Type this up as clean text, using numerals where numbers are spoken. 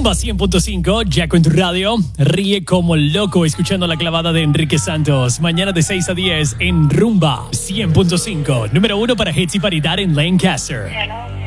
Rumba 100.5, ya con tu radio. Ríe como loco escuchando la clavada de Enrique Santos. Mañana de 6 a 10 en Rumba 100.5. Número 1 para hits y paridad en Lancaster.